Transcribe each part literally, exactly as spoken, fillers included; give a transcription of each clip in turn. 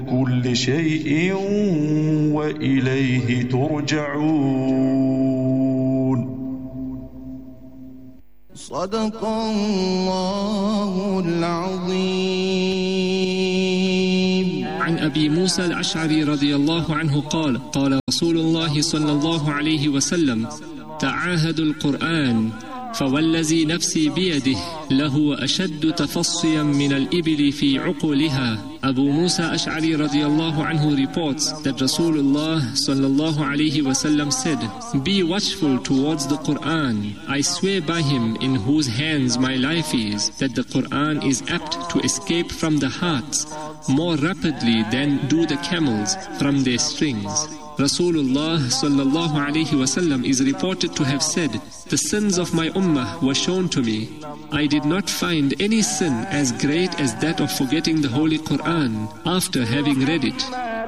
كل شيء وإليه ترجعون. صدق الله العظيم. عن أبي موسى الأشعري رضي الله عنه قال قال رسول الله صلى الله عليه وسلم: تعاهدوا القرآن فوالذي نفسي بيده له أشد تفصيا من الإبل في عقولها. Abu Musa Ash'ari radiallahu anhu reports that Rasulullah sallallahu alayhi wasallam said, "Be watchful towards the Quran. I swear by him in whose hands my life is, that the Quran is apt to escape from the hearts more rapidly than do the camels from their strings." Rasulullah sallallahu alayhi wasallam is reported to have said, "The sins of my ummah were shown to me. I did not find any sin as great as that of forgetting the Holy Quran after having read it."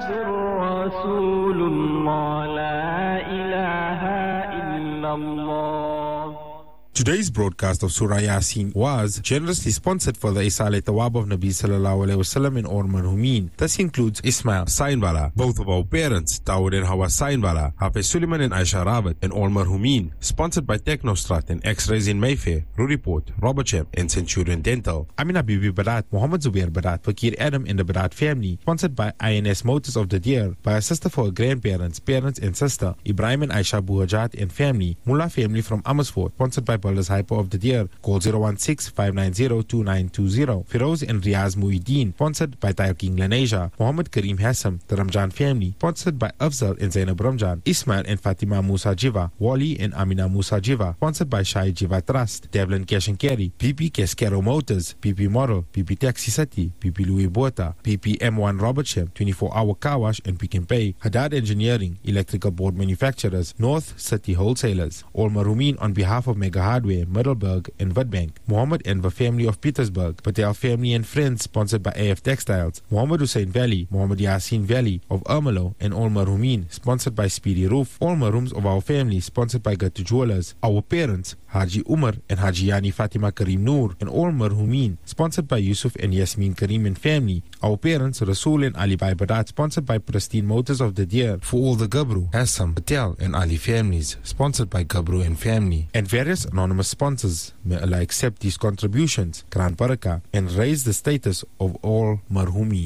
Today's broadcast of Surah Yasin was generously sponsored for the Isale Tawab of Nabi Sallallahu Alaihi Wasallam in Or Marhumin. This includes Ismail Sainbala, both of our parents, Dawood and Hawa Sainbala, Hafiz Suleiman and Aisha Rabat in Or Marhumin, sponsored by Technostrat and X-Rays in Mayfair, Ruriport, Robertsham and Centurion Dental. Amina Bibi Barat, Muhammad Zubair Barat, Fakir Adam and the Barat family, sponsored by I N S Motors of the Deer, by a sister for her grandparents, parents and sister, Ibrahim and Aisha Buhajat and family, Mullah family from Amersfoort, sponsored by Builders Hyper of the Deer. Call zero one six, five nine zero, two nine two zero. Firoz and Riaz Muhyiddin, sponsored by Tayo King Laneja. Muhammad Kareem Hassam, the Ramjan family, sponsored by Afzal and Zainab Ramjan. Ismail and Fatima Musa Jiva. Wali and Amina Musa Jiva, sponsored by Shai Jiva Trust. Devlin Cash and Carry. P P Cascaro Motors. P P Model. P P Taxi City. P P Louis Bota. P P M one Robertsham. twenty-four hour car wash and Pick and Pay. Haddad Engineering. Electrical board manufacturers. North City Wholesalers. All Marumin on behalf of Mega Hardware, Middleburg and Witbank. Mohammed Enver family of Petersburg. Patel family and friends, sponsored by A F Textiles. Muhammad Hussein Valley. Muhammad Yasin Valley of Ermelo and All Marumin, sponsored by Speedy Roof. All Marums of our family, sponsored by Gatu Jewelers. Our parents, Haji Umar and Haji Yani Fatima Kareem Noor and All Marhumin, sponsored by Yusuf and Yasmin Kareem and family. Our parents, Rasul and Ali Bai Barat, sponsored by Pristine Motors of the Deer. For all the Gabru, Hassam, Patel and Ali families, sponsored by Gabru and family. And various anonymous sponsors. May Allah accept these contributions, Quran Barakah, and raise the status of all Marhumi.